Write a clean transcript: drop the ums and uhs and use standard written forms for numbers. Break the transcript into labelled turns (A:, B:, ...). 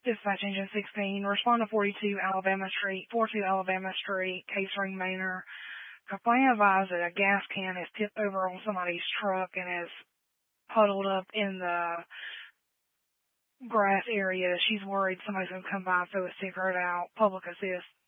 A: Dispatch engine 16, respond to 42 Alabama Street, 42 Alabama Street, Case-Ring Manor. Complaint advised that a gas can is tipped over on somebody's truck and is puddled up in the grass area. She's worried somebody's going to come by and throw a cigarette out. Public assist.